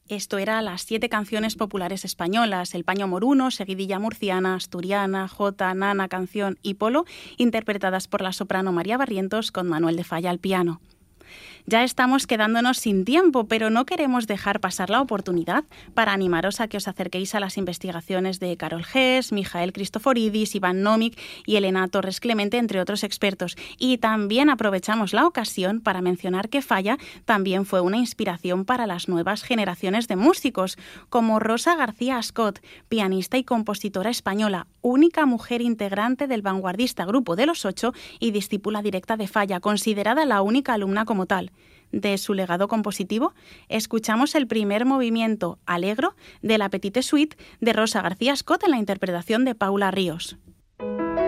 Esto era las 7 canciones populares españolas, el paño moruno, seguidilla murciana, asturiana, jota, nana, canción y polo, interpretadas por la soprano María Barrientos con Manuel de Falla al piano. Ya estamos quedándonos sin tiempo, pero no queremos dejar pasar la oportunidad para animaros a que os acerquéis a las investigaciones de Carol Hess, Mijael Cristoforidis, Iván Nómic y Elena Torres Clemente, entre otros expertos. Y también aprovechamos la ocasión para mencionar que Falla también fue una inspiración para las nuevas generaciones de músicos, como Rosa García Ascot, pianista y compositora española, única mujer integrante del vanguardista Grupo de los Ocho y discípula directa de Falla, considerada la única alumna como tal. De su legado compositivo, escuchamos el primer movimiento, Allegro, de la Petite Suite de Rosa García Ascot en la interpretación de Paula Ríos.